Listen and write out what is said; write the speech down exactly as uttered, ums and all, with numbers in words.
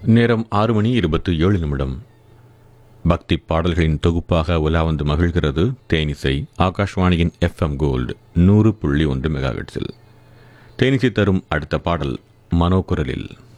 நேரம் ஆறு மணி இருபத்தி ஏழு நிமிடம். பக்தி பாடல்களின் தொகுப்பாக உலா வந்து மகிழ்கிறது தேனிசை. ஆகாஷ்வாணியின் எஃப்எம் கோல்டு நூறு புள்ளி ஒன்று மெகாஹெர்ட்ஸில் தேனிசை தரும் அடுத்த பாடல் மனோகுரலில்.